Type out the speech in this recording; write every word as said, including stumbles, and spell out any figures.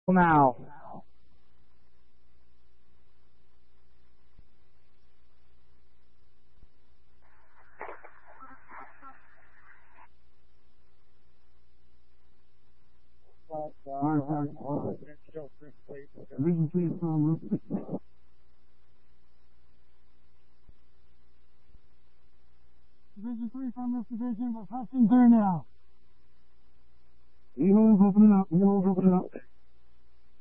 Now. Division three from Division three from this division, we're passing through now. E-holes opening up, E-holes opening up.